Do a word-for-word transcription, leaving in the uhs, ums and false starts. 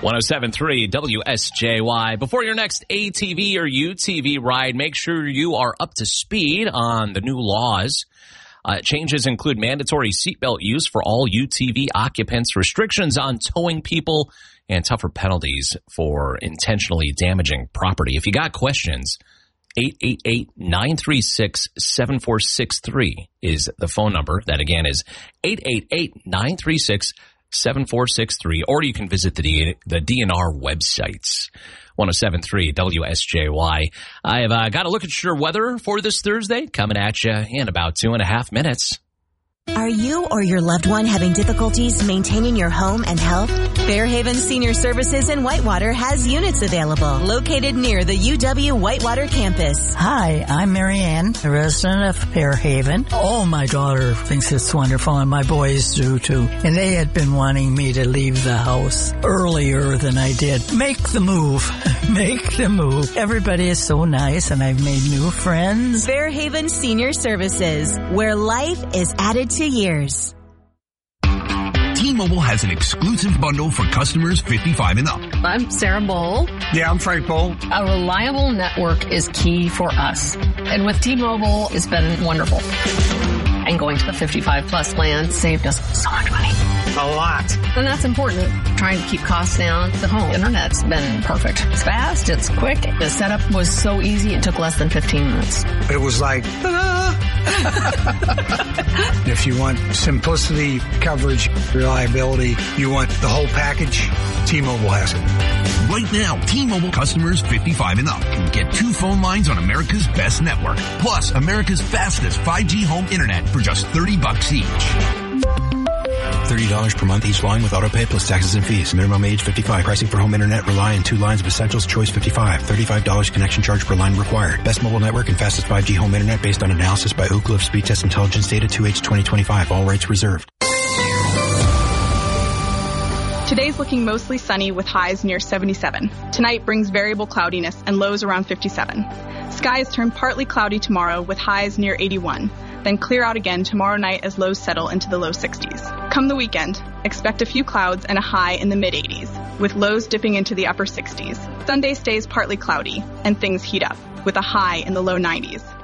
one oh seven point three W S J Y. Before your next A T V or U T V ride, make sure you are up to speed on the new laws. Uh, changes include mandatory seatbelt use for all U T V occupants, restrictions on towing people, and tougher penalties for intentionally damaging property. If you got questions, eight eight eight, nine three six, seven four six three is the phone number. That again is eight eight eight, nine three six, seven four six three, or you can visit the, D- the D N R websites. one oh seven point three W S J Y. I have uh, got a look at your weather for this Thursday, coming at you in about two and a half minutes. Are you or your loved one having difficulties maintaining your home and health? Fairhaven Senior Services in Whitewater has units available, located near the U W Whitewater campus. Hi, I'm Marianne, a resident of Fairhaven. Oh, my daughter thinks it's wonderful, and my boys do too. And they had been wanting me to leave the house earlier than I did. Make the move. Make the move. Everybody is so nice, and I've made new friends. Fairhaven Senior Services, where life is added to years. T-Mobile has an exclusive bundle for customers fifty-five and up. I'm Sarah Bowl. Yeah, I'm Frank Bowl. A reliable network is key for us. And with T-Mobile, it's been wonderful. And going to the fifty-five plus plan saved us so much money. A lot. And that's important. Trying to keep costs down. The home internet's been perfect. It's fast. It's quick. The setup was so easy. It took less than fifteen minutes. It was like, if you want simplicity, coverage, reliability, you want the whole package, T-Mobile has it. Right now, T-Mobile customers fifty-five and up can get two phone lines on America's best network, plus America's fastest five G home internet for just thirty bucks each. thirty dollars per month each line with autopay plus taxes and fees. Minimum age fifty-five. Pricing for home internet rely on two lines of Essentials Choice fifty-five. thirty-five dollars connection charge per line required. Best mobile network and fastest five G home internet based on analysis by Ookla of Speed Test Intelligence data two H twenty twenty-five. All rights reserved. Today's looking mostly sunny with highs near seventy-seven. Tonight brings variable cloudiness and lows around fifty-seven. Skies turn partly cloudy tomorrow with highs near eighty-one. Then clear out again tomorrow night as lows settle into the low sixties. Come the weekend, expect a few clouds and a high in the mid-eighties, with lows dipping into the upper sixties. Sunday stays partly cloudy, and things heat up, with a high in the low nineties.